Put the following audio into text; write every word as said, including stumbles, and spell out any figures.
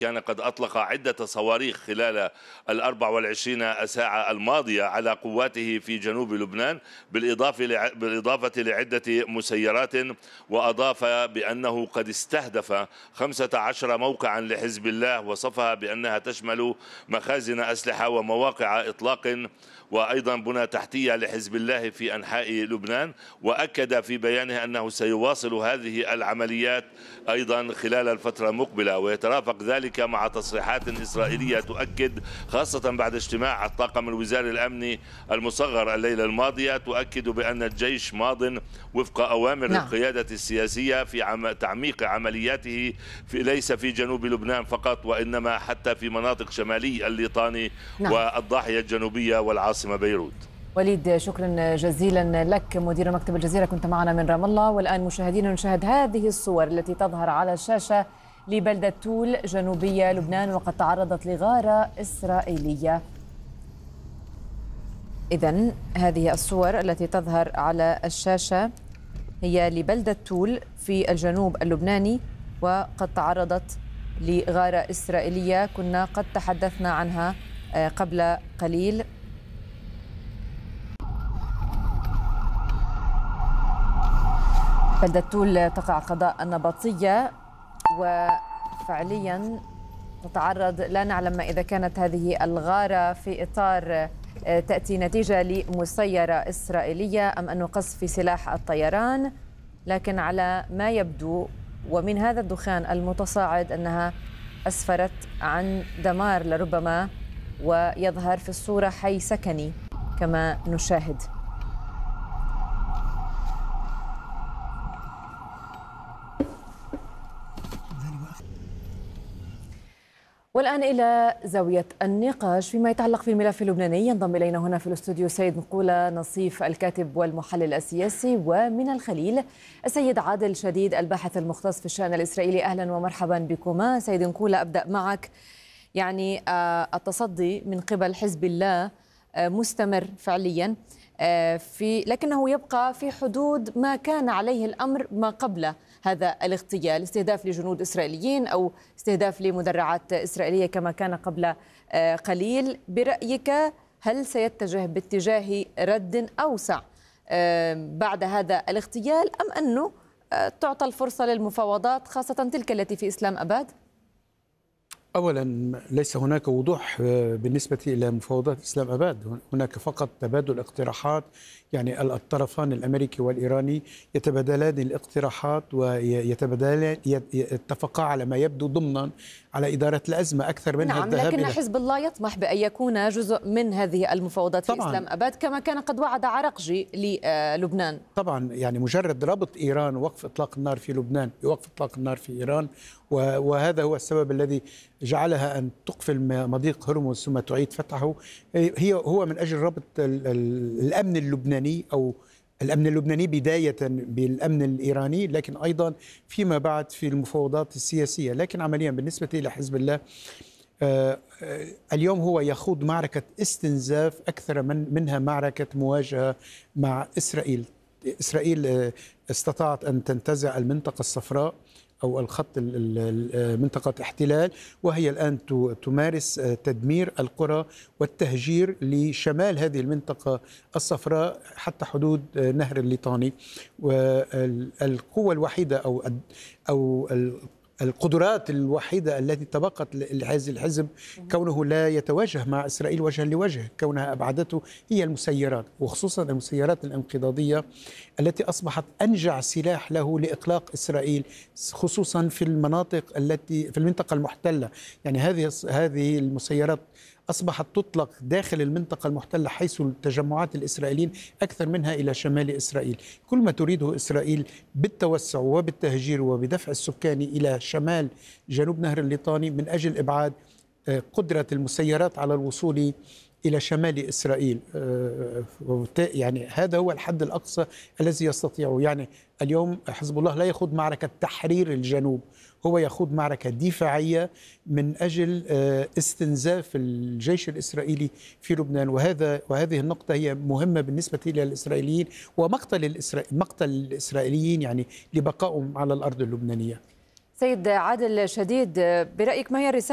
كان قد أطلق عدة صواريخ خلال الأربع والعشرين ساعة الماضية على قواته في جنوب لبنان، بالإضافة بالإضافة لعدة مسيرات. وأضاف بأنه قد استهدف خمسة عشر موقعا لحزب الله، وصفها بأنها تشمل مخازن أسلحة ومواقع إطلاق وأيضا بنى تحتية لحزب الله في أنحاء لبنان. وأكد في بيانه أنه سيواصل هذه العمليات أيضا خلال الفترة المقبلة، ويترافق ذلك مع تصريحات إسرائيلية تؤكد، خاصة بعد اجتماع الطاقم الوزاري الأمني المصغر الليلة الماضية، تؤكد بأن الجيش ماض وفق أوامر نعم. القيادة السياسية في عم... تعميق عملياته في ليس في جنوب لبنان فقط، وإنما حتى في مناطق شمالي الليطاني نعم. والضاحية الجنوبية والعاصمة بيروت. وليد، شكرا جزيلا لك مدير مكتب الجزيرة، كنت معنا من رام الله. والآن مشاهدينا نشاهد هذه الصور التي تظهر على الشاشة لبلدة تول جنوبية لبنان، وقد تعرضت لغارة إسرائيلية. إذن هذه الصور التي تظهر على الشاشة هي لبلدة تول في الجنوب اللبناني، وقد تعرضت لغارة إسرائيلية كنا قد تحدثنا عنها قبل قليل. بلدة تول تقع قضاء النبطية، وفعليا تتعرض، لا نعلم إذا كانت هذه الغارة في إطار تأتي نتيجة لمسيرة إسرائيلية أم أنه قصف في سلاح الطيران، لكن على ما يبدو ومن هذا الدخان المتصاعد أنها أسفرت عن دمار لربما، ويظهر في الصورة حي سكني كما نشاهد. والآن إلى زاوية النقاش فيما يتعلق في الملف اللبناني. ينضم إلينا هنا في الاستوديو سيد نقولة نصيف الكاتب والمحلل السياسي، ومن الخليل السيد عادل شديد الباحث المختص في الشأن الإسرائيلي. أهلا ومرحبا بكما. سيد نقولة، أبدأ معك. يعني التصدي من قبل حزب الله مستمر فعليا في، لكنه يبقى في حدود ما كان عليه الأمر ما قبل هذا الاغتيال، استهداف لجنود إسرائيليين أو استهداف لمدرعات إسرائيلية كما كان قبل قليل. برأيك هل سيتجه باتجاه رد أوسع بعد هذا الاغتيال، أم أنه تعطى الفرصة للمفاوضات، خاصة تلك التي في إسلام أباد؟ أولا، ليس هناك وضوح بالنسبة إلى مفاوضات إسلام أباد، هناك فقط تبادل اقتراحات. يعني الطرفان الأمريكي والإيراني يتبادلان الاقتراحات ويتبادلان يتفقا على ما يبدو ضمنا على إدارة الأزمة أكثر من نعم، الذهاب. لكن حزب الله يطمح بأن يكون جزء من هذه المفاوضات في إسلام أباد، كما كان قد وعد عرقجي للبنان. طبعا، يعني مجرد ربط إيران ووقف إطلاق النار في لبنان بوقف إطلاق النار في إيران، وهذا هو السبب الذي جعلها أن تقفل مضيق هرمز ثم تعيد فتحه. هي هو من أجل ربط الأمن اللبناني أو الأمن اللبناني بداية بالأمن الإيراني، لكن أيضا فيما بعد في المفاوضات السياسية. لكن عمليا بالنسبة إلى حزب الله، اليوم هو يخوض معركة استنزاف أكثر من منها معركة مواجهة مع إسرائيل. إسرائيل استطاعت أن تنتزع المنطقة الصفراء أو الخط منطقة احتلال، وهي الآن تمارس تدمير القرى والتهجير لشمال هذه المنطقة الصفراء حتى حدود نهر الليطاني. والقوة الوحيدة أو أو القدرات الوحيدة التي تبقت لهذا الحزب كونه لا يتواجه مع إسرائيل وجها لوجه، كونها أبعدته، هي المسيرات، وخصوصا المسيرات الانقضاضية التي أصبحت أنجع سلاح له لإقلاق إسرائيل، خصوصا في المناطق التي في المنطقة المحتلة. يعني هذه هذه المسيرات أصبحت تطلق داخل المنطقة المحتلة، حيث التجمعات الإسرائيليين أكثر منها إلى شمال إسرائيل. كل ما تريده إسرائيل بالتوسع وبالتهجير وبدفع السكان إلى شمال جنوب نهر الليطاني من أجل إبعاد قدرة المسيرات على الوصول إلى شمال إسرائيل. يعني هذا هو الحد الأقصى الذي يستطيعه. يعني اليوم حزب الله لا يخوض معركة تحرير الجنوب، هو يخوض معركة دفاعية من أجل استنزاف الجيش الإسرائيلي في لبنان. وهذا وهذه النقطة هي مهمة بالنسبة للإسرائيليين، ومقتل الإسرائيل مقتل الإسرائيليين يعني لبقائهم على الأرض اللبنانية. سيد عادل شديد، برأيك ما هي الرسالة